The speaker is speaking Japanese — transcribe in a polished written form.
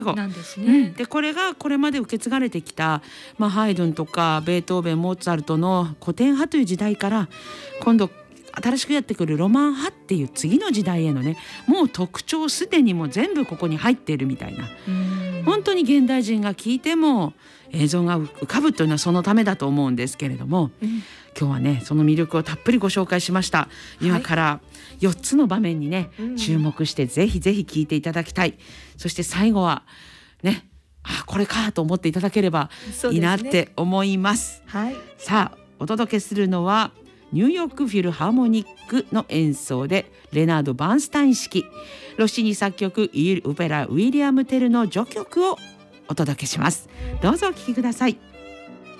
なんですね。 でこれがこれまで受け継がれてきた、ハイドンとかベートーベン、モーツァルトの古典派という時代から今度新しくやってくるロマン派っていう次の時代へのね、もう特徴すでにもう全部ここに入っているみたいな、本当に現代人が聞いても映像が浮かぶというのはそのためだと思うんですけれども、今日はねその魅力をたっぷりご紹介しました。今から4つの場面にね、注目してぜひぜひ聞いていただきたい。そして最後はね、これかと思っていただければいいなって思います。さあお届けするのはニューヨークフィルハーモニックの演奏でレナード・バーンスタイン式、ロッシーニ作曲オペラウィリアム・テルの序曲をお届けします。どうぞお聴きください。